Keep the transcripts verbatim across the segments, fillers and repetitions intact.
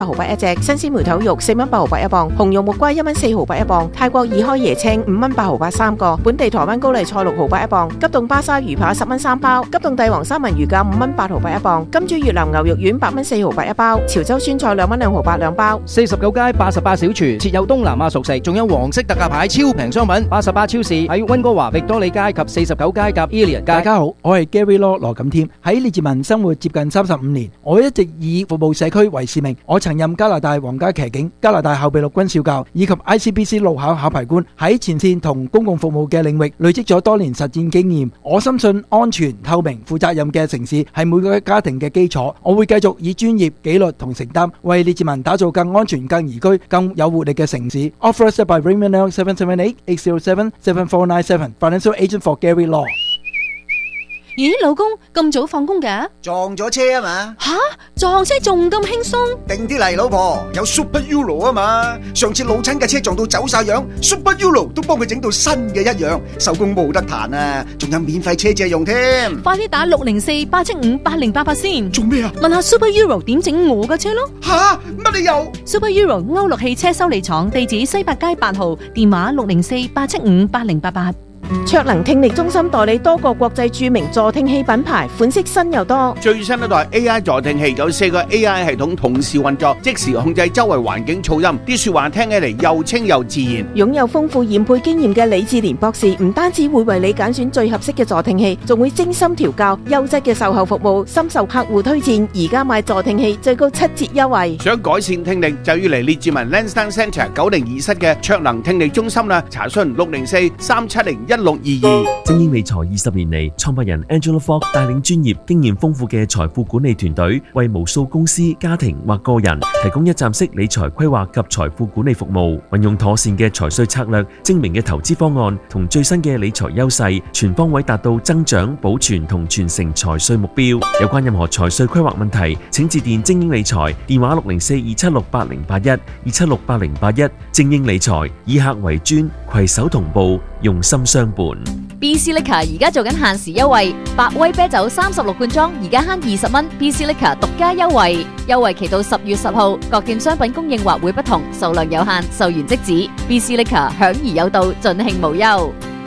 八毫八一隻，新鮮梅頭肉四蚊八毫八一磅，紅肉木瓜一蚊四毫八一磅，泰國二開椰青五蚊八毫八三個，本地台灣高麗菜六毫八一磅，急凍巴沙魚扒十蚊三包，急凍帝王三文魚架五蚊八毫八一磅，金珠越南牛肉丸八蚊四毫八一包，潮州酸菜兩蚊兩毫八兩包。 四十九街八十八小廚設有東南亞熟食，仲有黃色特價牌超平商品。八十八超市喺溫哥華域多利街及四十九街及 Elian 街。 大家好，我係 Gary Law 羅錦添。喺列治文生活接近三十五年，我一直以服務社區為使命。我曾任加拿大皇家騎警、加拿大後備陸軍少校以及 I C B C 路考考牌官，喺前線同公共服務嘅領域累積咗多年實戰經驗。我深信安全、透明、負責任嘅城市係每個家庭嘅基礎。我會繼續以專業、紀律同承擔，為列治文打造更安全、更宜居、更有活力嘅城市。Authorized by Raymond L seven seven eight eight zero seven seven four nine seven Financial Agent for Gary Law。 咦，老公咁早放工嘅？ 撞咗車啊嘛！ 吓，撞車仲咁輕鬆？ 定啲嚟，老婆，有 Super Euro 啊嘛！上次老親嘅車撞到走晒樣 ，Super Euro 都幫佢整到新嘅一樣，手工冇得彈啊！仲有免費車借用添。 快啲打六零四八七五八零八八先。 做咩啊？ 問下 Super Euro 點整我嘅車咯。 吓，乜你又 ？Super Euro 歐陸汽車修理廠，地址西八街八號，電話六零四八七五八零八八。 卓能聽力中心代理多個國際著名助聽器品牌，款式新又多。 最新一代 A I 助聽器有四個 A I 系統同時運作，即時控制周圍環境噪音，啲說話聽起嚟又清又自然。 擁有豐富研配經驗嘅李志蓮博士，唔單止會為你揀選最合適嘅助聽器，仲會精心調教，優質嘅售後服務，深受客戶推薦。而家買助聽器最高七折優惠。 想改善聽力就要嚟列治文 Lansdowne Centre 九零二室嘅卓能聽力中心啦，查詢六零四三七零一六二二。 精英理財二十年嚟，創辦人 Angela Fogg 帶領專業、經驗豐富嘅財富管理團隊，為無數公司、家庭或個人提供一站式理財規劃及財富管理服務。運用妥善嘅財稅策略、精明嘅投資方案同最新嘅理財優勢，全方位達到增長、保存同傳承財稅目標。有關任何財稅規劃問題，請致電精英理財，電話六零四二七六八零八一二七六八零八一。精英理財以客為尊，攜手同步，用心相伴。 B C Liquor 而家做緊限時優惠，百威啤酒三十六罐裝，而家慳二十蚊。B C Liquor 獨家優惠，優惠期到十月十號，各店商品供應或會不同，數量有限，售完即止。B C Liquor 享而有道，盡興無憂。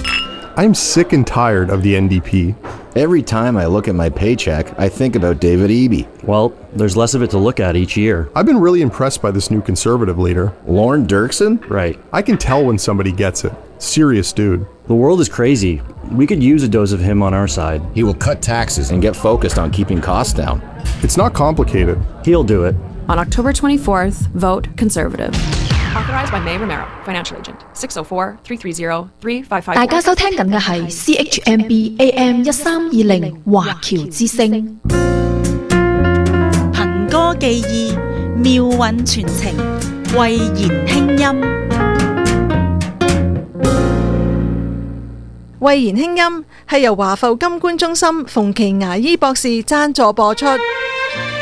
I'm sick and tired of the N D P. Every time I look at my paycheck, I think about David Eby. Well, there's less of it to look at each year. I've been really impressed by this new conservative leader. Lorne Dirksen? Right. I can tell when somebody gets it. Serious dude. The world is crazy. We could use a dose of him on our side. He will cut taxes and get focused on keeping costs down. It's not complicated. He'll do it. On October twenty-fourth, vote Conservative. Authorized by May Romero, Financial Agent, six oh four, three three zero, three five five four。 大家收聽緊嘅係 C H M B A M 一三二零華僑之聲。 憑歌寄意，妙韻傳情，慧言輕音。 慧言輕音係由華埠金冠中心馮琦牙醫博士贊助播出。